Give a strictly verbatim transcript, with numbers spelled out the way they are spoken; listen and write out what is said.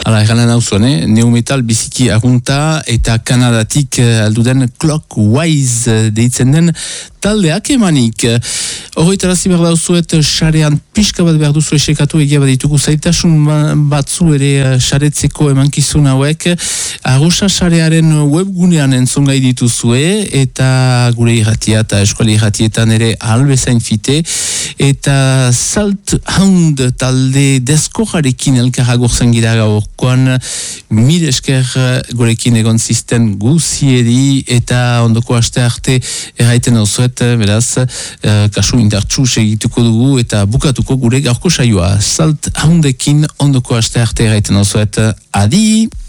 Hala, eranen hau zuen, eh? Neometal biziki agunta eta Kanadatik alduden Clockwise deitzen den taldeak emanik. Horretarazi behar dauzuet, xarean pixka bat behar duzu esekatu egia bat ditugu zaitasun batzu ere xaretzeko emankizun hauek. Arrosa xarearen webgunean entzongai dituzue eta gure irratia eta eskuali irratietan ere albezain fite eta Salt Hound talde deskojarekin elkarra gorzen gira gaurkoan mil esker gurekin egon zisten guzieri eta ondoko aste arte erraiten oso beraz, uh, kasu indartsu segituko dugu eta bukatuko gure gaurko saioa. Salt Houndekin ondoko aste arte erraiten osoet, adi!